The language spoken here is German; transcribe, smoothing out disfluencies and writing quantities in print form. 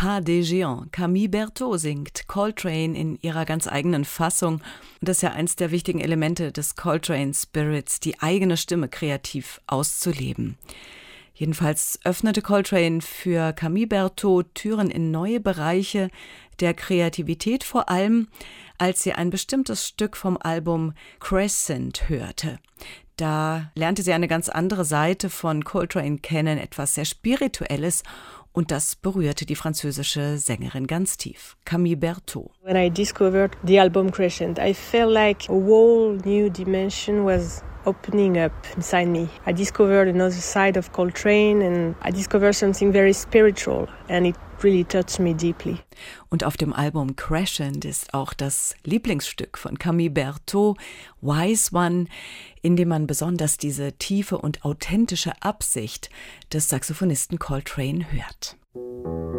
Pas des Géants. Camille Berthaud singt Coltrane in ihrer ganz eigenen Fassung. Und das ist ja eins der wichtigen Elemente des Coltrane Spirits, die eigene Stimme kreativ auszuleben. Jedenfalls öffnete Coltrane für Camille Berthaud Türen in neue Bereiche der Kreativität, vor allem als sie ein bestimmtes Stück vom Album Crescent hörte. Da lernte sie eine ganz andere Seite von Coltrane kennen, etwas sehr Spirituelles, und das berührte die französische Sängerin ganz tief. Camille Berthaud. When I discovered the album Crescent, I felt like a whole new dimension was opening up inside me. I discovered another side of Coltrane and I discovered something very spiritual and it really touched me deeply. Und auf dem Album Crescent ist auch das Lieblingsstück von Camille Berthaud, Wise One, in dem man besonders diese tiefe und authentische Absicht des Saxophonisten Coltrane hört.